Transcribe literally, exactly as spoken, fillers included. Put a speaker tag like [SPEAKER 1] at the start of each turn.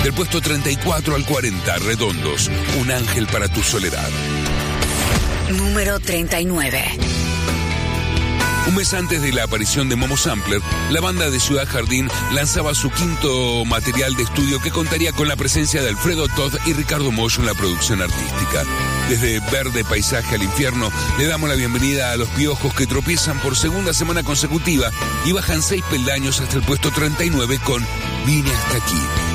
[SPEAKER 1] Del puesto treinta y cuatro al cuarenta, Redondos, Un ángel para tu soledad.
[SPEAKER 2] Número treinta y nueve.
[SPEAKER 1] Un mes antes de la aparición de Momo Sampler, la banda de Ciudad Jardín lanzaba su quinto material de estudio que contaría con la presencia de Alfredo Todd y Ricardo Mollo en la producción artística. Desde Verde Paisaje al Infierno, le damos la bienvenida a Los Piojos, que tropiezan por segunda semana consecutiva y bajan seis peldaños hasta el puesto treinta y nueve con Vine hasta aquí.